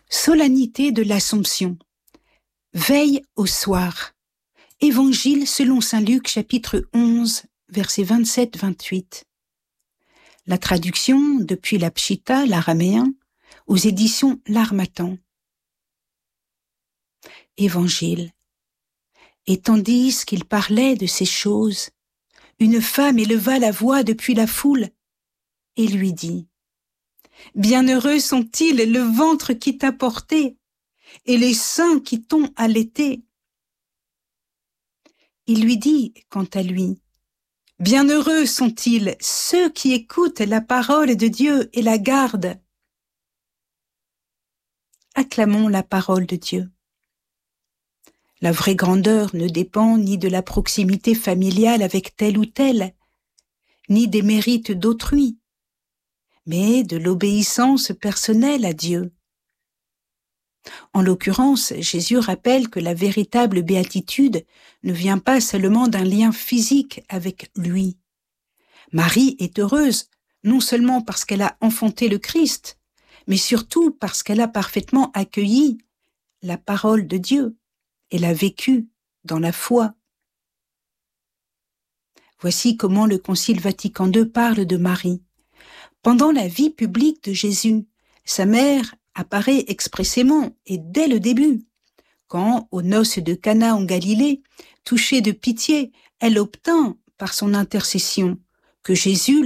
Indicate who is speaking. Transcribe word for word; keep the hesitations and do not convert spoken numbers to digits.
Speaker 1: Solennité de l'Assomption. Veille au soir. Évangile selon saint Luc, chapitre onze, versets vingt-sept à vingt-huit. La traduction depuis la Pshita, l'araméen, aux éditions L'Harmattan. Évangile. Et tandis qu'il parlait de ces choses, une femme éleva la voix depuis la foule et lui dit : « Bienheureux sont-ils le ventre qui t'a porté et les seins qui t'ont allaité. » Il lui dit, quant à lui : « Bienheureux sont-ils ceux qui écoutent la parole de Dieu et la gardent. » Acclamons la parole de Dieu. La vraie grandeur ne dépend ni de la proximité familiale avec tel ou tel, ni des mérites d'autrui, mais de l'obéissance personnelle à Dieu. En l'occurrence, Jésus rappelle que la véritable béatitude ne vient pas seulement d'un lien physique avec lui. Marie est heureuse, non seulement parce qu'elle a enfanté le Christ, mais surtout parce qu'elle a parfaitement accueilli la parole de Dieu et l'a vécue dans la foi. Voici comment le Concile Vatican deux parle de Marie. Pendant la vie publique de Jésus, sa mère apparaît expressément et dès le début, quand, aux noces de Cana en Galilée, touchée de pitié, elle obtint, par son intercession, que Jésus